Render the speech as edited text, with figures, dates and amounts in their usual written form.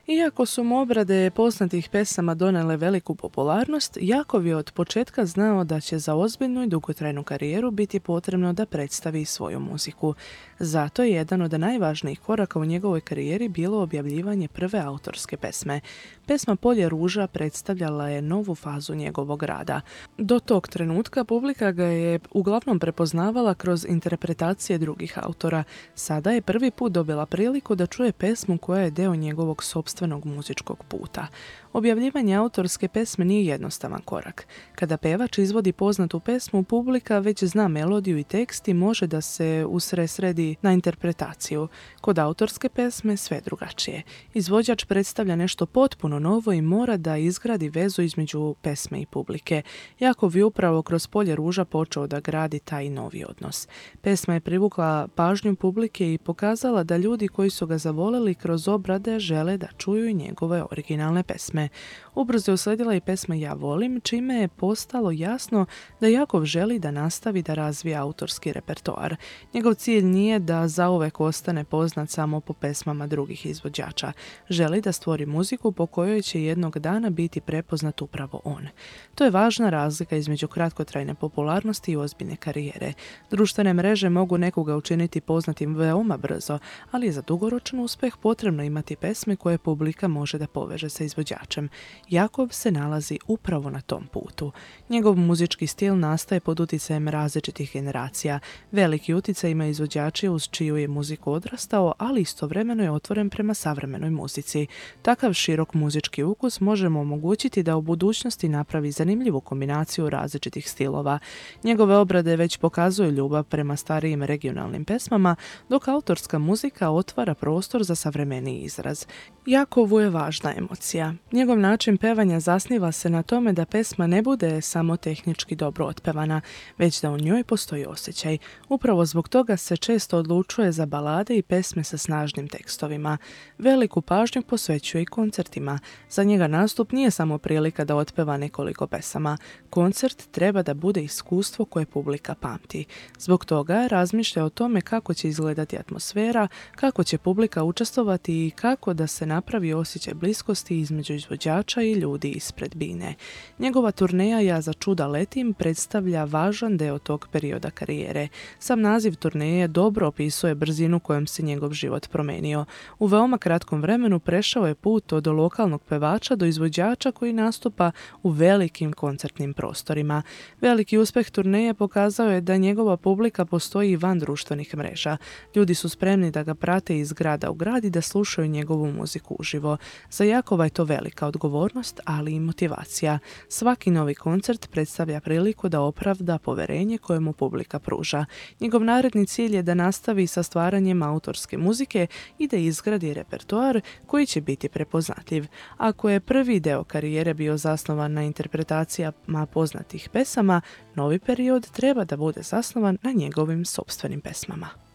Iako su mu obrade poznatih pesama donele veliku popularnost, Jakov je od početka znao da će za ozbiljnu i dugotrajnu karijeru biti potrebno da predstavi svoju muziku. Zato je jedan od najvažnijih koraka u njegovoj karijeri bilo objavljivanje prve autorske pesme. Pesma Polje ruža predstavljala je novu fazu njegovog rada. Do tog trenutka publika ga je uglavnom prepoznavala kroz interpretacije drugih autora. Sada je prvi put dobila priliku da čuje pesmu koja je deo njegovog sopstvenog muzičkog puta. Objavljivanje autorske pesme nije jednostavan korak. Kada pevač izvodi poznatu pesmu, publika već zna melodiju i tekst i može da se usredsredi na interpretaciju. Kod autorske pesme sve drugačije. Izvođač predstavlja nešto potpuno novo i mora da izgradi vezu između pesme i publike. Jakov je upravo kroz Polje ruža počeo da gradi taj novi odnos. Pesma je privukla pažnju publike i pokazala da ljudi koji su ga zavoleli kroz obrade žele da čuju i njegove originalne pesme. Ubrzo je usledila i pesma Ja volim, čime je postalo jasno da Jakov želi da nastavi da razvija autorski repertoar. Njegov cilj nije da zauvek ostane poznat samo po pesmama drugih izvođača. Želi da stvori muziku po kojoj će jednog dana biti prepoznat upravo on. To je važna razlika između kratkotrajne popularnosti i ozbiljne karijere. Društvene mreže mogu nekoga učiniti poznatim veoma brzo, ali je za dugoročan uspeh potrebno imati pesme koje publika može da poveže sa izvođačem. Jakov se nalazi upravo na tom putu. Njegov muzički stil nastaje pod utjecajem različitih generacija. Veliki utjecaj ima izvođači uz čiju je muziku odrastao, ali istovremeno je otvoren prema savremenoj muzici. Takav širok muzički ukus može mu omogućiti da u budućnosti napravi zanimljivu kombinaciju različitih stilova. Njegove obrade već pokazuju ljubav prema starijim regionalnim pesmama, dok autorska muzika otvara prostor za savremeniji izraz. Jakovu je važna emocija. Njegov način pevanja zasniva se na tome da pesma ne bude samo tehnički dobro otpevana, već da u njoj postoji osjećaj. Upravo zbog toga se često odlučuje za balade i pesme sa snažnim tekstovima. Veliku pažnju posvećuje i koncertima. Za njega nastup nije samo prilika da otpeva nekoliko pesama. Koncert treba da bude iskustvo koje publika pamti. Zbog toga razmišlja o tome kako će izgledati atmosfera, kako će publika učestvovati i kako da se napravi osjećaj bliskosti između izvođača i ljudi ispred bine. Njegova turneja Ja za čuda letim predstavlja važan deo tog perioda karijere. Sam naziv turneje dobro opisuje brzinu kojom se njegov život promenio. U veoma kratkom vremenu prešao je put od lokalnog pevača do izvođača koji nastupa u velikim koncertnim prostorima. Veliki uspeh turneje pokazao je da njegova publika postoji i van društvenih mreža. Ljudi su spremni da ga prate iz grada u grad i da slušaju njegovu muziku uživo. Za Jakova je to velika odgovornost, ali i motivacija. Svaki novi koncert predstavlja priliku da opravda poverenje koje mu publika pruža. Njegov naredni cilj je da nastavi sa stvaranjem autorske muzike i da izgradi repertoar koji će biti prepoznatljiv. Ako je prvi deo karijere bio zasnovan na interpretacijama poznatih pesama, novi period treba da bude zasnovan na njegovim sopstvenim pesmama.